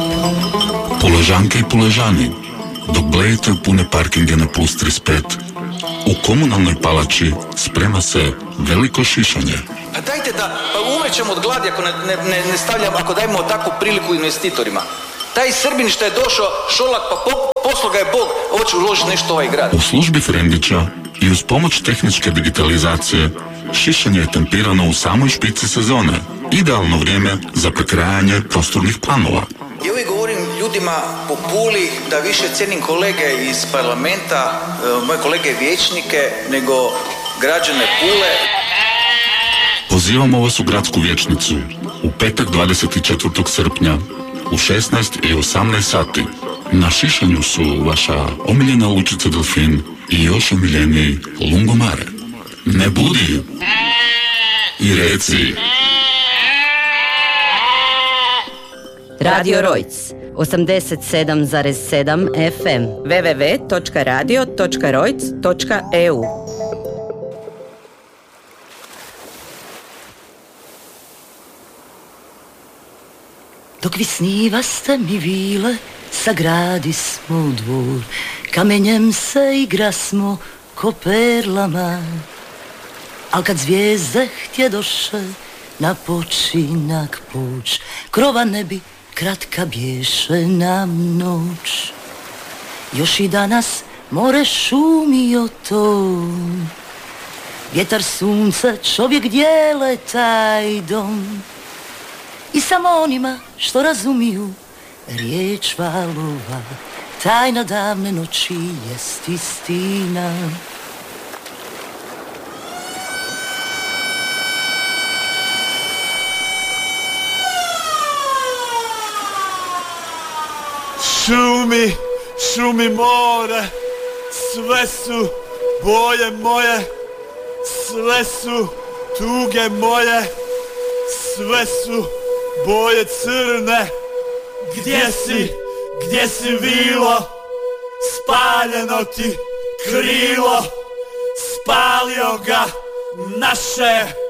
Puležanke i puležani, dok blejete u pune parkinge na plus 35, u komunalnoj palači sprema se veliko šišanje. A dajte da umećemo od gladi ako ne stavljamo, ako dajemo takvu priliku investitorima. Taj Srbin što je došao, Šolak, pa poslo ga je Bog, hoće uložiti nešto u ovaj grad. U službi Frendića i uz pomoć tehničke digitalizacije šišanje je tempirano u samoj špici sezone. Idealno vrijeme za prekrajanje prostornih planova. Ja uvijek govorim ljudima po Puli da više cijenim kolege iz parlamenta, moje kolege vijećnike, nego građane Pule. Pozivamo vas u gradsku vijećnicu u petak 24. srpnja u 16 i 18 sati. Na šišanju su vaša omiljena Lučica Delfin i još omiljeniji Lungomare. Ne budi i reci. Radio Rojc 87,7 FM www.radio.rojc.eu. Dok vi snivaste mi vile, sagradi smo dvor, kamenjem se igrasmo ko perlama. Al kad zvijezde htjedoše na počinak poć, krova ne bi kratka bješe nam noć. Još i danas more šumio to, vjetar, sunce, čovjek dijele taj dom. I samo onima što razumiju riječ valova, tajna davne noći jest istina. Šumi, šumi more, sve su boje moje, sve su tuge moje, sve su boje crne. Gdje si vilo, spaljeno ti krilo, spalio ga naše